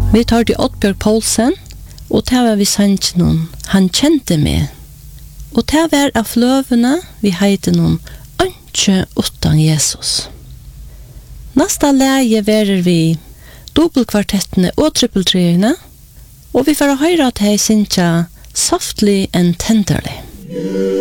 Vi tar til Oddbjørg Poulsen, og det var vi sanns noen, han kjente meg. Og det var av fløvene vi heite noen, «Ønske utan Jesus». Nasta läge verer vi dubbelkvartettene og trippeltreene, og vi får høre at jeg synes Softly and Tenderly.